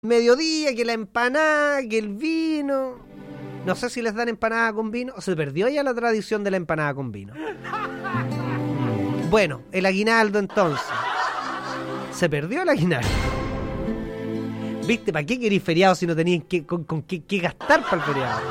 mediodía, que la empanada, que el vino. No sé si les dan empanada con vino o se perdió ya la tradición de la empanada con vino. Bueno, el aguinaldo entonces. Se perdió el aguinaldo. ¿Viste? ¿Para qué queréis feriado si no tenían con qué gastar para el feriado?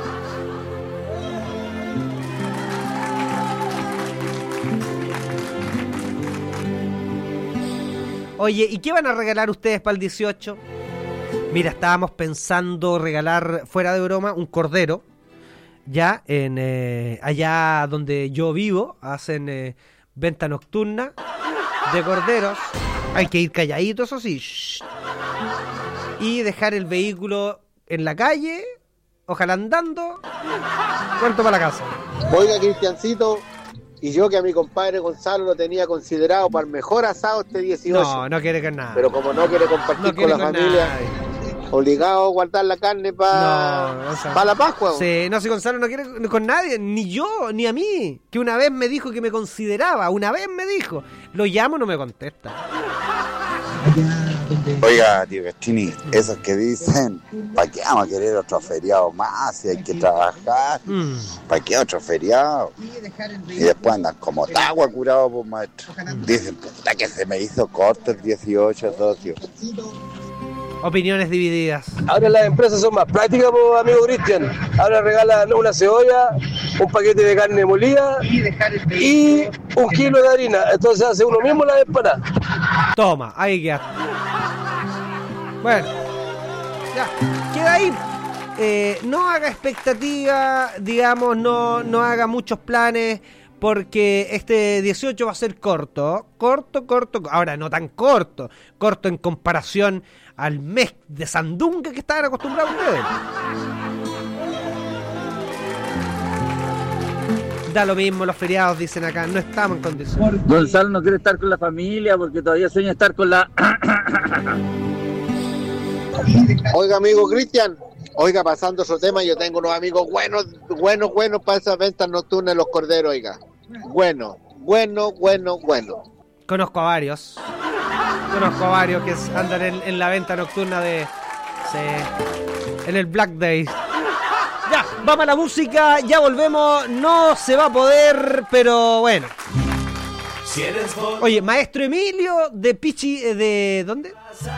Oye, ¿y qué van a regalar ustedes para el 18? Mira, estábamos pensando regalar, fuera de broma, un cordero. Ya, allá donde yo vivo, hacen venta nocturna de corderos. Hay que ir calladitos, eso sí. Shh. Y dejar el vehículo en la calle, ojalá andando, vuelto para la casa. Oiga, Cristiancito, y yo que a mi compadre Gonzalo lo tenía considerado para el mejor asado este 18. No quiere con nada. Pero como no quiere compartir con la familia, obligado a guardar la carne para la Pascua. Sí, no, si Gonzalo no quiere con nadie, ni yo, ni a mí. Que una vez me dijo que me consideraba, una vez me dijo. Lo llamo, no me contesta. Oiga, tío Castini, esos que dicen, ¿para qué vamos a querer otro feriado más si hay que trabajar? ¿Para qué otro feriado? Y después andan como tagua curado por maestro. Dicen, puta que se me hizo corto el 18, socio. Opiniones divididas. Ahora las empresas son más prácticas, pues, amigo Cristian. Ahora regalan una cebolla, un paquete de carne molida y un kilo de harina. Entonces hace uno mismo la empanada. Toma, ahí queda. Bueno, ya, queda ahí. No haga expectativa, digamos, no haga muchos planes, porque este 18 va a ser corto. Ahora, no tan corto en comparación al mes de sandunga que estaban acostumbrados ustedes. Da lo mismo los feriados, dicen acá, no estamos en condiciones. Gonzalo no quiere estar con la familia porque todavía sueña estar con la... Oiga, amigo Cristian, oiga, pasando otro tema, yo tengo unos amigos buenos para esas ventas nocturnas de los corderos, oiga. Bueno. Conozco a varios que andan en la venta nocturna en el Black Day. Ya, vamos a la música, ya volvemos, no se va a poder, pero bueno. Oye, Maestro Emilio de Pichi, ¿de dónde?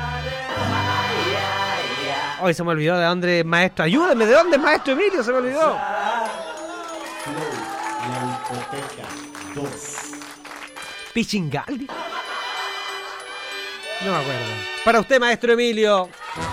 Hoy se me olvidó de dónde, Maestro, ayúdame, ¿de dónde es Maestro Emilio? Se me olvidó. Pichingaldi. No me acuerdo. Para usted, Maestro Emilio.